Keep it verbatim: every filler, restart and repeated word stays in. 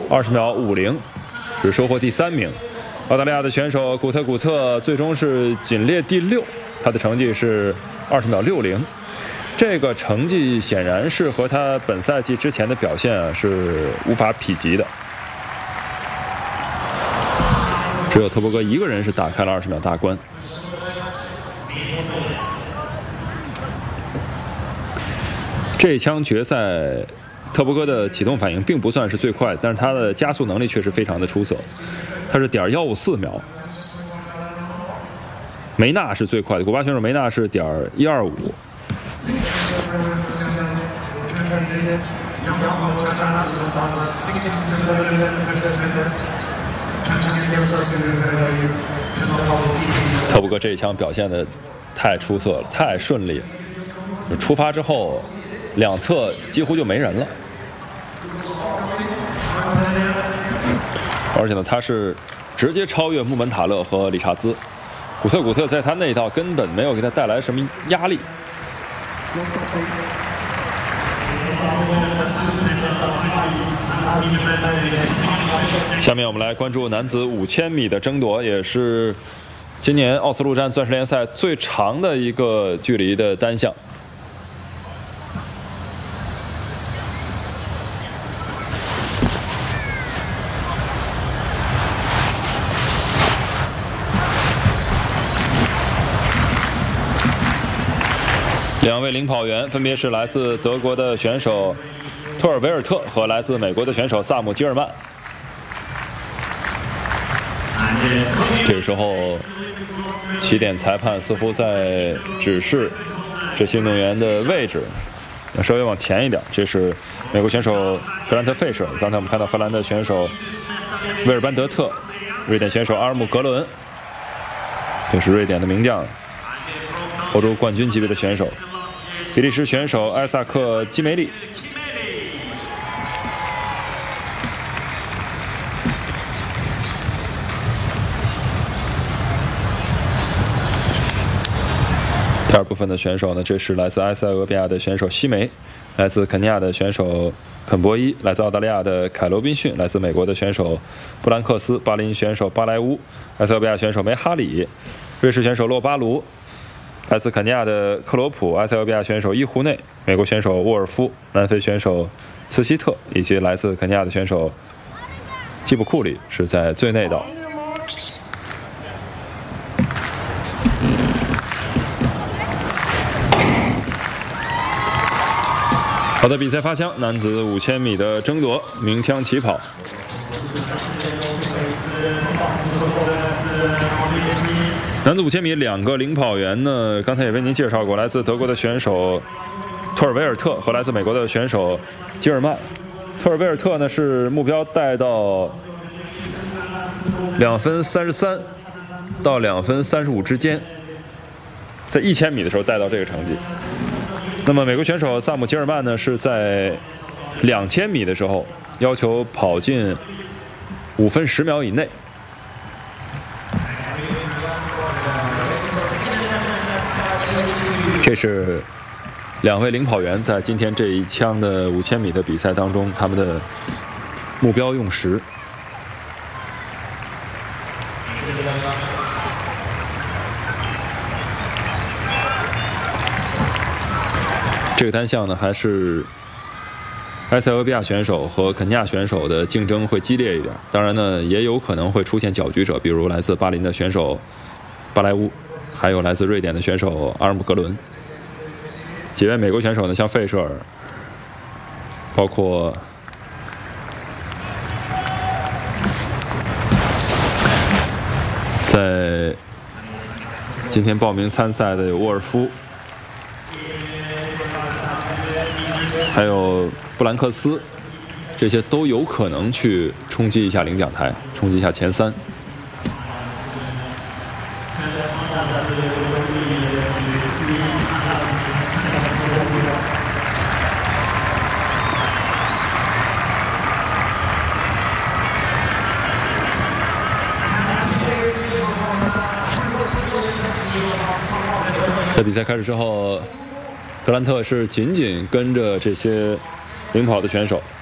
二十秒五零，只收获第三名。澳大利亚的选手古特古特最终是仅列第六，他的成绩是二十秒六零。这个成绩显然是和他本赛季之前的表现啊是无法匹及的。只有特伯格一个人是打开了二十秒大关。这一枪决赛，特伯格的启动反应并不算是最快，但是他的加速能力确实非常的出色。他是点幺五四秒，梅纳是最快的，古巴选手梅纳是点一二五。特伯格这一枪表现的太出色了，太顺利了。出发之后，两侧几乎就没人了。而且呢，他是直接超越穆门塔勒和理查兹。古特古特在他那一道根本没有给他带来什么压力。下面我们来关注男子五千米的争夺，也是今年奥斯陆战钻石联赛最长的一个距离的单项。两位领跑员分别是来自德国的选手托尔维尔特和来自美国的选手萨姆基尔曼。这个时候，起点裁判似乎在指示这些运动员的位置，稍微往前一点。这是美国选手格兰特·费舍，刚才我们看到荷兰的选手威尔班德特，瑞典选手阿尔姆格伦，这是瑞典的名将，欧洲冠军级别的选手。比利时选手艾萨克·基梅利。第二部分的选手呢，这是来自埃塞俄比亚的选手西梅，来自肯尼亚的选手肯博伊，来自澳大利亚的凯罗宾逊，来自美国的选手布兰克斯，巴林选手巴莱乌，埃塞俄比亚选手梅哈里，瑞士选手洛巴卢，来自肯尼亚的克罗普，埃塞俄比亚选手伊胡内，美国选手沃尔夫，南非选手茨希特，以及来自肯尼亚的选手基布库里是在最内道。好的，比赛发枪，男子五千米的争夺，鸣枪起跑。男子五千米两个领跑员呢，刚才也为您介绍过，来自德国的选手托尔维尔特和来自美国的选手基尔曼。托尔维尔特呢是目标带到两分三十三到两分三十五之间，在一千米的时候带到这个成绩。那么美国选手萨姆基尔曼呢是在两千米的时候要求跑进五分十秒以内。这是两位领跑员在今天这一枪的五千米的比赛当中他们的目标用时。这个单项呢，还是埃塞俄比亚选手和肯尼亚选手的竞争会激烈一点。当然呢，也有可能会出现搅局者，比如来自巴林的选手巴莱乌，还有来自瑞典的选手阿尔姆格伦。几位美国选手呢，像费舍尔，包括在今天报名参赛的有沃尔夫，还有布兰克斯，这些都有可能去冲击一下领奖台，冲击一下前三。在比赛开始之后，格兰特是紧紧跟着这些领跑的选手，